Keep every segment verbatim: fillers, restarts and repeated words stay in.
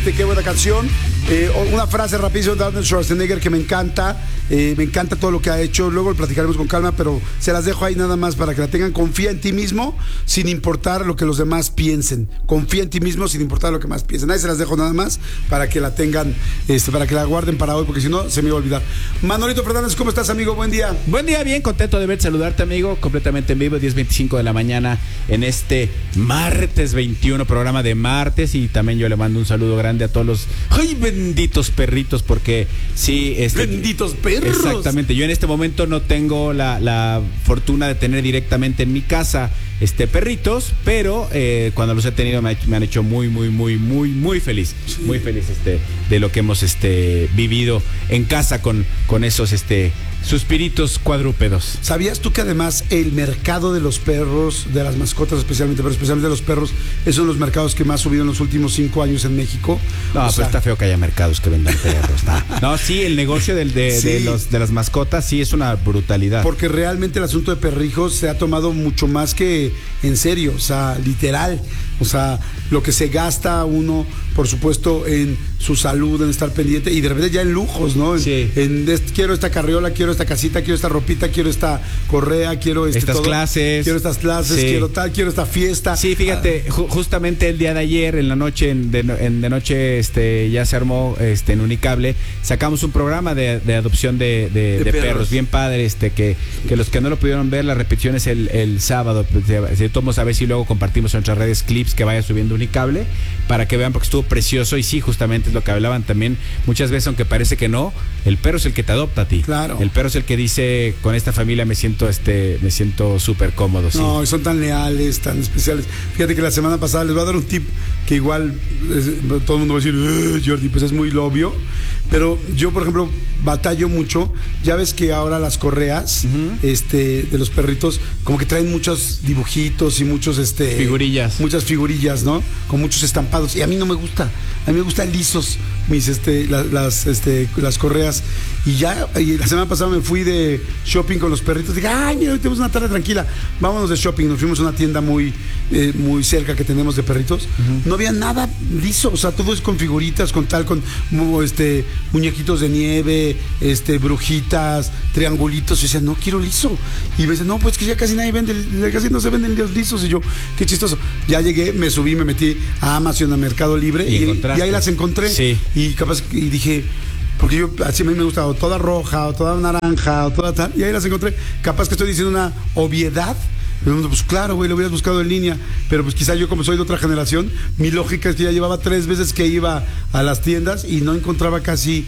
este, qué buena canción. Eh, una frase rapidísima de Arnold Schwarzenegger que me encanta. Eh, me encanta todo lo que ha hecho. Luego lo platicaremos con calma, pero se las dejo ahí nada más para que la tengan. Confía en ti mismo sin importar lo que los demás piensen. Confía en ti mismo sin importar lo que más piensen. Ahí se las dejo nada más para que la tengan, este, para que la guarden para hoy, porque si no se me va a olvidar. Manolito Fernández, ¿cómo estás, amigo? Buen día. Buen día, bien contento de verte, saludarte, amigo. Completamente en vivo, diez veinticinco de la mañana en este martes veintiuno, programa de martes. Y también yo le mando un saludo grande a todos los ¡ay, benditos perritos! Porque sí, este, benditos perros. Exactamente, yo en este momento no tengo la, la fortuna de tener directamente en mi casa este perritos, pero eh, cuando los he tenido me, me han hecho muy, muy, muy, muy, muy feliz. Sí. Muy feliz este, de lo que hemos este, vivido en casa con, con esos este, suspiritos cuadrúpedos. ¿Sabías tú que además el mercado de los perros, de las mascotas especialmente, pero especialmente de los perros, es uno de los mercados que más ha subido en los últimos cinco años en México? No, o pero sea, está feo que haya mercados que vendan perros. No, no sí, el negocio del, de, sí. de, los, de las mascotas sí es una brutalidad. Porque realmente el asunto de perrijos se ha tomado mucho más que en serio, o sea, literal. O sea, lo que se gasta uno, por supuesto, en su salud, en estar pendiente, y de repente ya en lujos, ¿no? En, sí. en, en quiero esta carriola, quiero esta casita, quiero esta ropita, quiero esta correa, quiero este, estas todo, clases. Quiero estas clases, sí. quiero tal, quiero esta fiesta. Sí, fíjate, ju- justamente el día de ayer, en la noche, en, de, en, de noche, este, ya se armó este, en Unicable, sacamos un programa de, de adopción de, de, de, de perros. perros, bien padre, este, que, que los que no lo pudieron ver, la repetición es el, el sábado. Si tomamos a ver si luego compartimos en nuestras redes clips que vaya subiendo Unicable para que vean, porque estuvo precioso. Y sí, justamente es lo que hablaban también muchas veces, aunque parece que no, el perro es el que te adopta a ti. Claro. El perro es el que dice, con esta familia me siento este me siento súper cómodo. Sí. No, y son tan leales, tan especiales. Fíjate que la semana pasada les voy a dar un tip que igual es, todo el mundo va a decir, Jordi, pues es muy obvio, pero yo, por ejemplo, batallo mucho. Ya ves que ahora las correas uh-huh. este, de los perritos como que traen muchos dibujitos y muchos este figurillas. Muchas figurillas, ¿no? Con muchos estampados. Y a mí no me gusta. A mí me gustan lisos mis este las, las este las correas. Y ya y la semana pasada me fui de shopping con los perritos. Dije, ay, mira, hoy tenemos una tarde tranquila. Vámonos de shopping. Nos fuimos a una tienda muy eh, muy cerca que tenemos de perritos. Uh-huh. No había nada liso. O sea, todo es con figuritas, con tal, con este muñequitos de nieve, este brujitas, triangulitos. Y yo decía, no quiero liso. Y me dice, no, pues que ya casi nadie vende, casi no se venden los lisos. Y yo, qué chistoso. Ya llegué, me subí, me metí a Amazon, a Mercado Libre. Y, y, y ahí las encontré. Sí. Y capaz, y dije, porque yo así a mí me gusta o toda roja, o toda naranja, o toda tal, y ahí las encontré. Capaz que estoy diciendo una obviedad. Pues claro, güey, lo hubieras buscado en línea. Pero pues quizá yo, como soy de otra generación, mi lógica es que ya llevaba tres veces que iba a las tiendas y no encontraba casi,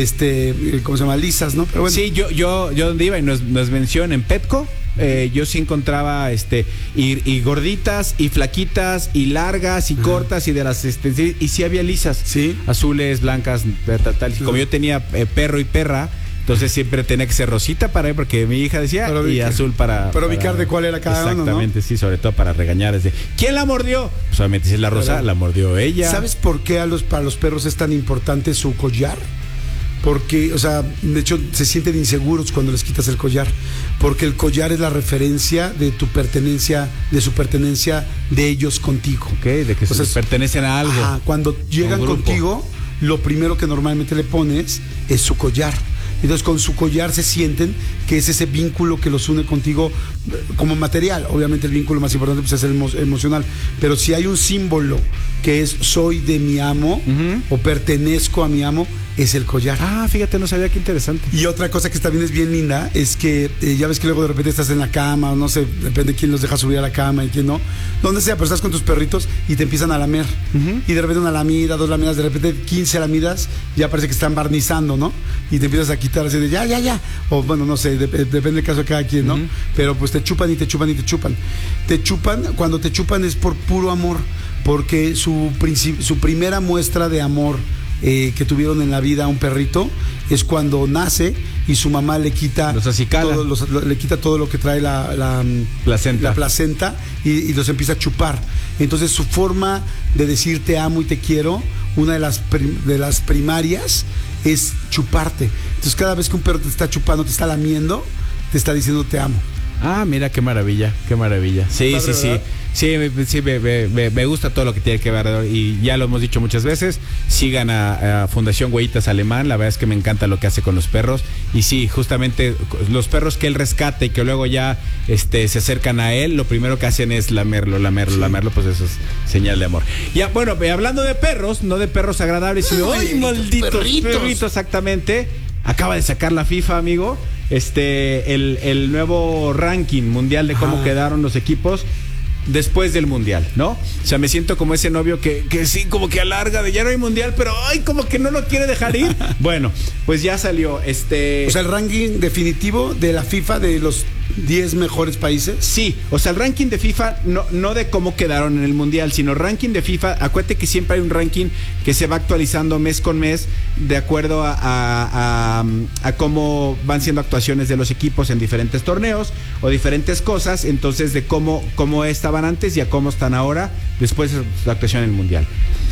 este, ¿cómo se llama? Lisas, ¿no? Pero bueno. Sí, yo, yo, yo donde iba, y nos, nos mencionan en Petco. Eh, yo sí encontraba este y, y gorditas y flaquitas y largas y uh-huh. cortas y de las este, y sí había lisas, ¿sí? Azules, blancas, tal, tal. Como uh-huh. yo tenía eh, perro y perra, entonces siempre tenía que ser rosita para él, porque mi hija decía, pero y azul para... Pero ubicar de cuál era cada uno, ¿no? Exactamente, sí, sobre todo para regañar. Desde, ¿quién la mordió? Pues obviamente si es la rosa, pero, la mordió ella. ¿Sabes por qué a los, para los perros es tan importante su collar? Porque, o sea, de hecho se sienten inseguros cuando les quitas el collar, porque el collar es la referencia de tu pertenencia, de su pertenencia de ellos contigo. Ok, de que o sea, pertenecen a algo. Ajá, cuando llegan contigo, lo primero que normalmente le pones es su collar. Entonces con su collar se sienten que es ese vínculo que los une contigo como material. Obviamente el vínculo más importante pues, es el emo- emocional, pero si hay un símbolo que es soy de mi amo uh-huh. o pertenezco a mi amo, es el collar. Ah, fíjate, no sabía, qué interesante. Y otra cosa que también es bien linda es que eh, ya ves que luego de repente estás en la cama, o no sé, depende de quién los deja subir a la cama y quién no, donde sea, pero estás con tus perritos y te empiezan a lamer. Uh-huh. Y de repente una lamida, dos lamidas, de repente quince lamidas, ya parece que están barnizando, ¿no? Y te empiezas a quitar así de ya, ya, ya. O bueno, no sé, de, de, depende del caso de cada quien, ¿no? Uh-huh. Pero pues te chupan y te chupan y te chupan. Te chupan, cuando te chupan es por puro amor, porque su, princip- su primera muestra de amor Eh, que tuvieron en la vida a un perrito es cuando nace y su mamá le quita los acicala. todo, los, lo, le quita todo lo que trae la, la placenta, la placenta y, y los empieza a chupar. Entonces su forma de decir te amo y te quiero, una de las, prim, de las primarias es chuparte. Entonces cada vez que un perro te está chupando, te está lamiendo, te está diciendo te amo. Ah, mira qué maravilla, qué maravilla. Sí, sí, sí. Sí, sí me, me, me gusta todo lo que tiene que ver y ya lo hemos dicho muchas veces. Sigan a, a Fundación Huellitas Alemán, la verdad es que me encanta lo que hace con los perros. Y sí, justamente los perros que él rescata y que luego ya este, se acercan a él, lo primero que hacen es lamerlo, lamerlo, sí. lamerlo, pues eso es señal de amor. Ya, bueno, hablando de perros, no de perros agradables, sino ¡ay, ¡ay malditos perritos! perritos! Exactamente. Acaba de sacar la FIFA, amigo, este, el, el nuevo ranking mundial de cómo ah. quedaron los equipos después del mundial, ¿no? O sea, me siento como ese novio que, que sí, como que alarga de ya no hay mundial, pero ay, como que no lo quiere dejar ir. Bueno, pues ya salió este. O sea, el ranking definitivo de la FIFA de los diez mejores países. Sí, o sea, el ranking de FIFA, no, no de cómo quedaron en el mundial, sino ranking de FIFA. Acuérdate que siempre hay un ranking que se va actualizando mes con mes de acuerdo a, a, a, a cómo van siendo actuaciones de los equipos en diferentes torneos o diferentes cosas, entonces de cómo, cómo estaban antes y a cómo están ahora después de su actuación en el mundial.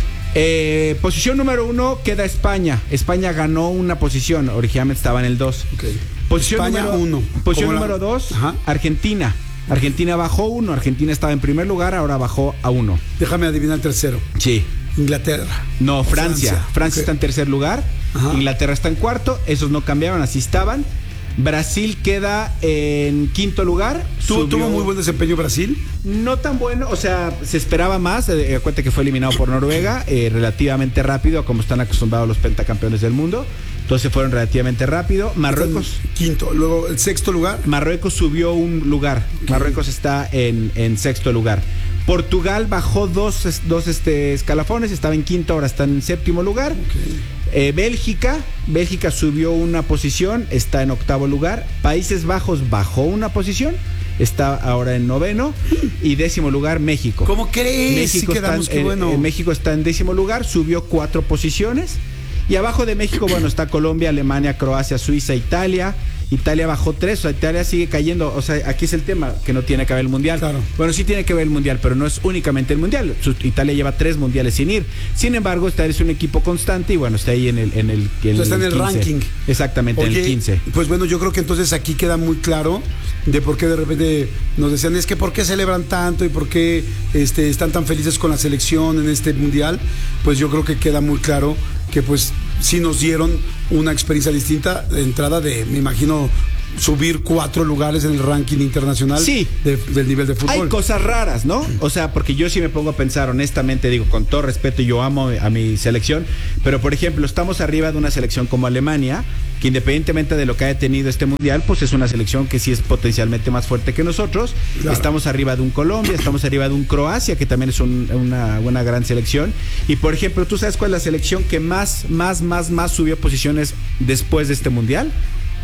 Eh, posición número uno queda España. España ganó una posición, originalmente estaba en el dos. Okay. Posición España número uno. Posición número la... dos, Ajá. Argentina. Argentina bajó uno, Argentina estaba en primer lugar, ahora bajó a uno. Déjame adivinar el tercero. Sí. Inglaterra. No, Francia. Francia, Francia okay. está en tercer lugar. Ajá. Inglaterra está en cuarto. Esos no cambiaron, así estaban. Brasil queda en quinto lugar. ¿Tuvo, ¿Tuvo muy buen desempeño Brasil? No tan bueno, o sea, se esperaba más. Eh, acuérdate que fue eliminado por Noruega eh, relativamente rápido, a como están acostumbrados los pentacampeones del mundo. Entonces fueron relativamente rápido. Marruecos. Quinto. Luego, el sexto lugar. Marruecos subió un lugar. Okay. Marruecos está en, en sexto lugar. Portugal bajó dos, dos este, escalafones, estaba en quinto, ahora está en séptimo lugar. Okay. Eh, Bélgica, Bélgica subió una posición, está en octavo lugar. Países Bajos bajó una posición, está ahora en noveno. Y décimo lugar, México. ¿Cómo crees? México, sí quedamos, está, en, bueno. eh, México está en décimo lugar, subió cuatro posiciones. Y abajo de México, bueno, está Colombia, Alemania, Croacia, Suiza, Italia. Italia bajó tres, o sea, Italia sigue cayendo. O sea, aquí es el tema, que no tiene que ver el mundial. Claro. Bueno, sí tiene que ver el mundial, pero no es únicamente el mundial. Italia lleva tres mundiales sin ir. Sin embargo, Italia es un equipo constante y bueno, está ahí en el en el, en o sea, está en el quince. Ranking. Exactamente, Porque, en el quince. Pues bueno, yo creo que entonces aquí queda muy claro de por qué de repente nos decían, es que por qué celebran tanto y por qué este, están tan felices con la selección en este mundial. Pues yo creo que queda muy claro que pues sí nos dieron una experiencia distinta de entrada de, me imagino, subir cuatro lugares en el ranking internacional sí. de, del nivel de fútbol. Hay cosas raras, ¿no? O sea, porque yo sí me pongo a pensar, honestamente, digo, con todo respeto, yo amo a mi selección, pero por ejemplo, estamos arriba de una selección como Alemania, que independientemente de lo que haya tenido este mundial, pues es una selección que sí es potencialmente más fuerte que nosotros. Claro. Estamos arriba de un Colombia, estamos arriba de un Croacia, que también es un, una, una gran selección. Y por ejemplo, ¿tú sabes cuál es la selección que más, más, más, más subió posiciones después de este mundial?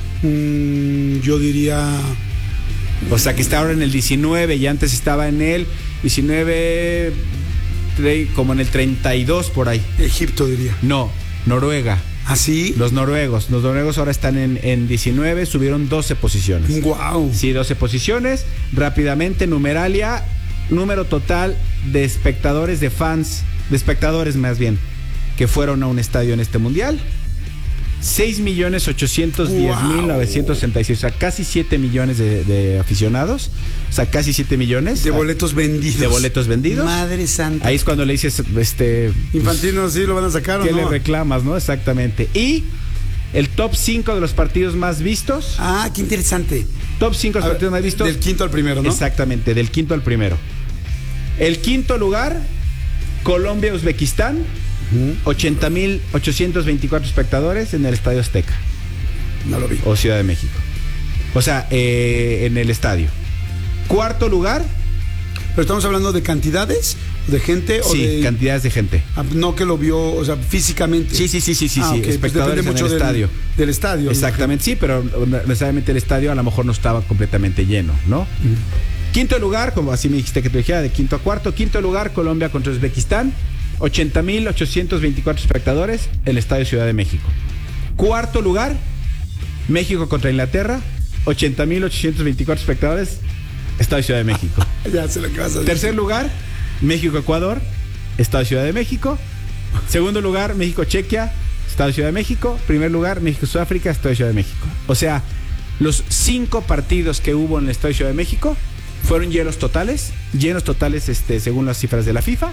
Mm, yo diría... O sea, que está ahora en el diecinueve y antes estaba en el diecinueve, como en el treinta y dos por ahí. Egipto, diría. No, Noruega. ¿Ah, sí? Los noruegos. Los noruegos ahora están en, en diecinueve, subieron doce posiciones. ¡Guau! Sí, doce posiciones. Rápidamente, numeralia, número total de espectadores, de fans, de espectadores más bien, que fueron a un estadio en este mundial. seis millones ochocientos diez mil novecientos sesenta y seis, o sea, casi siete millones de, de aficionados, o sea, casi siete millones de boletos vendidos. De boletos vendidos. Madre santa. Ahí es cuando le dices, este... Infantino, sí, lo van a sacar, ¿o no? ¿Qué le reclamas, no? Exactamente. Y el top cinco de los partidos más vistos. Ah, qué interesante. Top cinco de los partidos más vistos. Del quinto al primero, ¿no? Exactamente, del quinto al primero. El quinto lugar, Colombia-Uzbekistán. ochenta mil ochocientos veinticuatro espectadores en el Estadio Azteca. No lo vi. O Ciudad de México. O sea, eh, en el estadio. Cuarto lugar. Pero estamos hablando de cantidades de gente o sí, de... cantidades de gente. No que lo vio, o sea, físicamente. Sí, sí, sí, sí, sí, ah, sí. Okay. Espectadores pues en el del, estadio. Del estadio. Exactamente, sí, pero necesariamente el estadio a lo mejor no estaba completamente lleno, ¿no? Uh-huh. Quinto lugar, como así me dijiste que te dijera, de quinto a cuarto. Quinto lugar, Colombia contra Uzbekistán. ochenta mil ochocientos veinticuatro espectadores en el Estadio Ciudad de México. Cuarto lugar, México contra Inglaterra, ochenta mil ochocientos veinticuatro espectadores, Estadio Ciudad de México. Ya sé lo que vas a decir. Tercer lugar, México-Ecuador, Estadio Ciudad de México. Segundo lugar, México-Chequia, Estadio Ciudad de México. Primer lugar, México-Sudáfrica, Estadio Ciudad de México. O sea, los cinco partidos que hubo en el Estadio Ciudad de México fueron llenos totales, llenos totales este, según las cifras de la FIFA,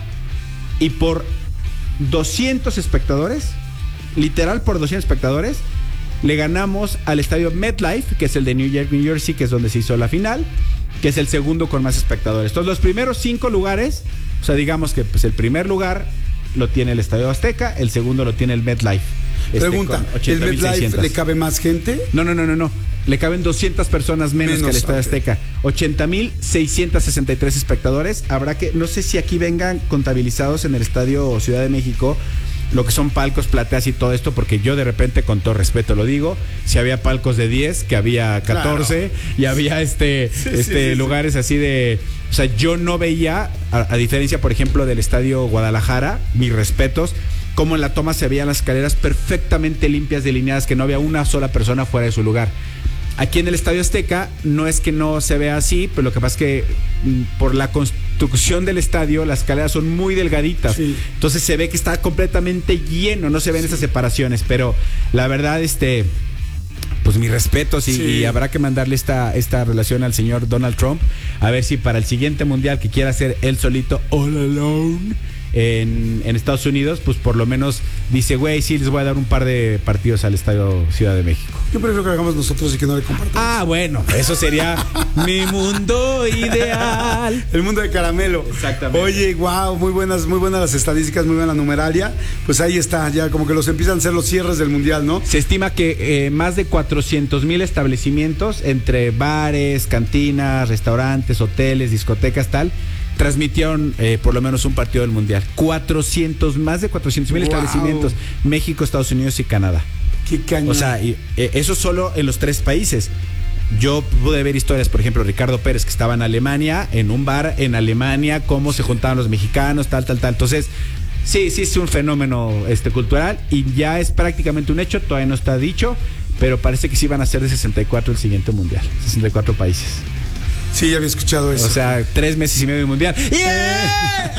y por doscientos espectadores, literal por doscientos espectadores, le ganamos al estadio MetLife, que es el de New York, New Jersey, que es donde se hizo la final, que es el segundo con más espectadores. Entonces, los primeros cinco lugares, o sea, digamos que pues, el primer lugar lo tiene el Estadio Azteca, el segundo lo tiene el MetLife. Este, Pregunta, ¿el MetLife le cabe más gente? No, no, no, no, no. Le caben doscientas personas menos, menos que el Estadio okay. Azteca. ochenta mil seiscientos sesenta y tres espectadores. Habrá que, no sé si aquí vengan contabilizados en el Estadio Ciudad de México lo que son palcos, plateas y todo esto, porque yo de repente, con todo respeto lo digo, si había palcos de diez, que había catorce, claro. y había este, sí, este sí, lugares sí. así de... O sea, yo no veía, a, a diferencia, por ejemplo, del Estadio Guadalajara, mis respetos, como en la toma se veían las escaleras perfectamente limpias, delineadas, que no había una sola persona fuera de su lugar. Aquí en el Estadio Azteca no es que no se vea así, pero lo que pasa es que por la construcción del estadio las escaleras son muy delgaditas, sí. entonces se ve que está completamente lleno, no se ven sí. esas separaciones, pero la verdad, este, pues mis respetos y, sí. y habrá que mandarle esta, esta relación al señor Donald Trump, a ver si para el siguiente mundial que quiera hacer él solito, all alone, En, en Estados Unidos, pues por lo menos dice, güey, sí, les voy a dar un par de partidos al Estadio Ciudad de México. Yo prefiero que lo hagamos nosotros y que no le compartamos. Ah, bueno, eso sería mi mundo ideal. El mundo de caramelo. Exactamente. Oye, wow, muy buenas, muy buenas las estadísticas, muy buena la numeralia. Pues ahí está, ya como que los empiezan a ser los cierres del mundial, ¿no? Se estima que eh, más de cuatrocientos mil establecimientos, entre bares, cantinas, restaurantes, hoteles, discotecas, tal, transmitieron eh, por lo menos un partido del mundial. cuatrocientos, más de cuatrocientos mil wow. establecimientos, México, Estados Unidos y Canadá. Qué cañón. O sea, y, eh, eso solo en los tres países. Yo pude ver historias, por ejemplo, Ricardo Pérez, que estaba en Alemania, en un bar en Alemania, cómo se juntaban los mexicanos, tal, tal, tal. Entonces, sí, sí es un fenómeno este, cultural, y ya es prácticamente un hecho, todavía no está dicho, pero parece que sí van a ser de sesenta y cuatro el siguiente mundial, sesenta y cuatro países. Sí, ya había escuchado eso. O sea, tres meses y medio de mundial. ¡Yeah!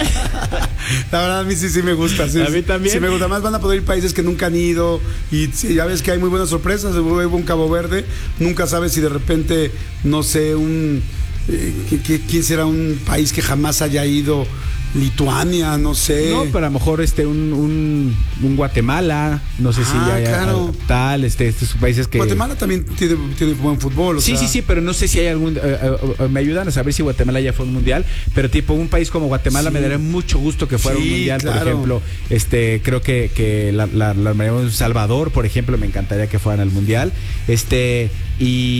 La verdad, a mí sí, sí me gusta. Sí, a mí también. Sí me gusta. Más van a poder ir países que nunca han ido. Y sí, ya ves que hay muy buenas sorpresas. Hubo un Cabo Verde. Nunca sabes si de repente, no sé, un... Eh, ¿quién será un país que jamás haya ido? Lituania, no sé. No, pero a lo mejor este un, un, un Guatemala, no sé ah, si hay claro. tal, este, estos países que... Guatemala también tiene, tiene buen fútbol. O sí, sea... sí, sí, pero no sé si hay algún... Uh, uh, me ayudan a saber si Guatemala ya fue un mundial, pero tipo un país como Guatemala sí. me daría mucho gusto que fuera sí, un mundial, claro. por ejemplo. Este, creo que, que la, la, la, la Salvador, por ejemplo, me encantaría que fueran al mundial. Este, y